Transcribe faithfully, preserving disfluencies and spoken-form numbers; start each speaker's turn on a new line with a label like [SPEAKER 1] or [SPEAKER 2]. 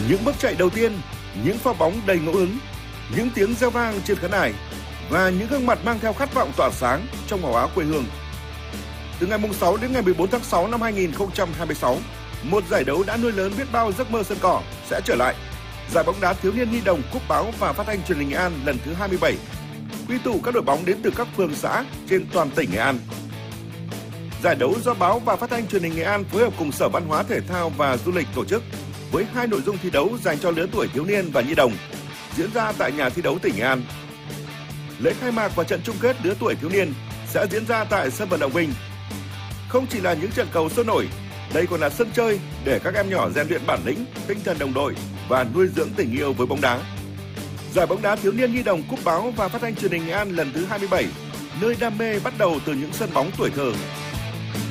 [SPEAKER 1] Những bước chạy đầu tiên, những pha bóng đầy ngẫu hứng, những tiếng reo vang trên khán đài và những gương mặt mang theo khát vọng tỏa sáng trong màu áo quê hương. Từ ngày sáu đến ngày mười bốn tháng sáu năm hai nghìn không trăm hai mươi sáu, một giải đấu đã nuôi lớn biết bao giấc mơ sân cỏ sẽ trở lại. Giải bóng đá thiếu niên nhi đồng Cúp Báo và Phát thanh Truyền hình Nghệ An lần thứ hai mươi bảy, quy tụ các đội bóng đến từ các phường xã trên toàn tỉnh Nghệ An. Giải đấu do Báo và Phát thanh Truyền hình Nghệ An phối hợp cùng Sở Văn hóa Thể thao và Du lịch tổ chức với hai nội dung thi đấu dành cho lứa tuổi thiếu niên và nhi đồng diễn ra tại nhà thi đấu tỉnh Nghệ An. Lễ khai mạc và trận chung kết lứa tuổi thiếu niên sẽ diễn ra tại sân vận động Vinh. Không chỉ là những trận cầu sôi nổi, đây còn là sân chơi để các em nhỏ rèn luyện bản lĩnh, tinh thần đồng đội và nuôi dưỡng tình yêu với bóng đá. Giải bóng đá thiếu niên nhi đồng Cúp Báo và Phát thanh Truyền hình Nghệ An lần thứ hai mươi bảy, nơi đam mê bắt đầu từ những sân bóng tuổi thơ.